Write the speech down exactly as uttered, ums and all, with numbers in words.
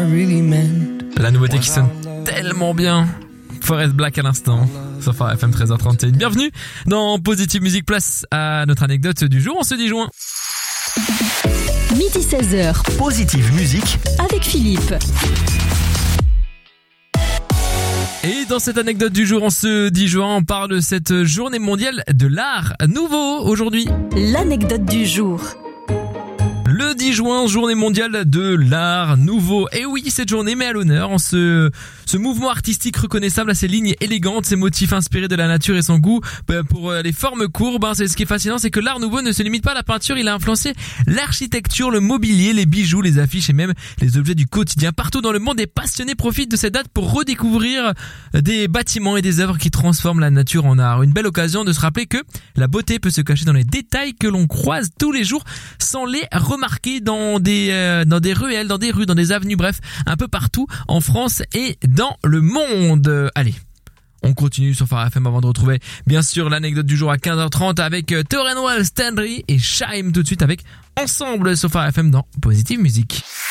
really meant. La nouveauté qui sonne tellement bien. Forest Black à l'instant. Sur F M treize heures trente et un. Bienvenue dans Positive Music. Place à notre anecdote du jour en ce dix juin. Midi seize heures. Positive Music avec Philippe. Et dans cette anecdote du jour, en ce dix juin, on parle de cette journée mondiale de l'art nouveau aujourd'hui. L'anecdote du jour. Le dix juin, journée mondiale de l'art nouveau. Et oui, cette journée met à l'honneur en ce, ce mouvement artistique reconnaissable à ses lignes élégantes, ses motifs inspirés de la nature et son goût pour les formes courbes. C'est ce qui est fascinant, c'est que l'art nouveau ne se limite pas à la peinture, il a influencé l'architecture, le mobilier, les bijoux, les affiches et même les objets du quotidien. Partout dans le monde, des passionnés profitent de cette date pour redécouvrir des bâtiments et des œuvres qui transforment la nature en art. Une belle occasion de se rappeler que la beauté peut se cacher dans les détails que l'on croise tous les jours sans les remarquer dans des euh, dans des ruelles, dans des rues, dans des avenues, bref, un peu partout en France et dans le monde. Allez, on continue sur Phare F M avant de retrouver bien sûr l'anecdote du jour à quinze heures trente avec Torrenwell, Stanley et Shaim tout de suite avec Ensemble sur Phare F M dans Positive Music.